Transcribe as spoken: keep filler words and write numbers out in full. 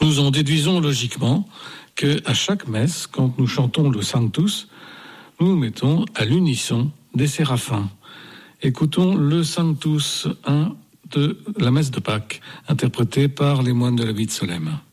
nous en déduisons logiquement qu'à chaque messe, quand nous chantons le Sanctus, nous nous mettons à l'unisson des séraphins. Écoutons le Sanctus un de la messe de Pâques, interprété par les moines de la vie de Solesmes.